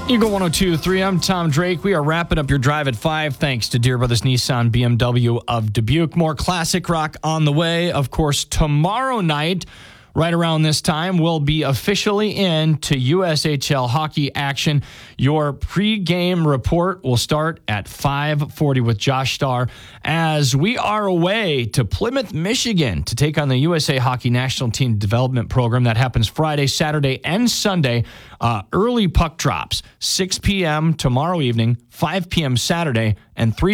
Eagle 102.3, I'm Tom Drake. We are wrapping up your drive at 5 thanks to Deere Brothers Nissan BMW of Dubuque. More classic rock on the way. Of course, tomorrow night, right around this time, we'll be officially into USHL hockey action. Your pregame report will start at 5:40 with Josh Starr as we are away to Plymouth, Michigan to take on the USA Hockey National Team Development Program. That happens Friday, Saturday, and Sunday. Early puck drops, 6 p.m. tomorrow evening, 5 p.m. Saturday, and 3